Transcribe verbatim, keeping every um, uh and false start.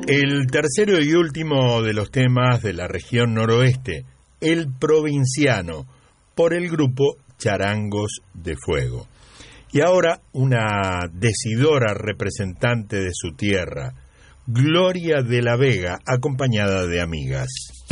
El tercero y último de los temas de la región noroeste, El Provinciano, por el grupo Charangos de Fuego. Y ahora una decidora representante de su tierra, Gloria de la Vega, acompañada de amigas.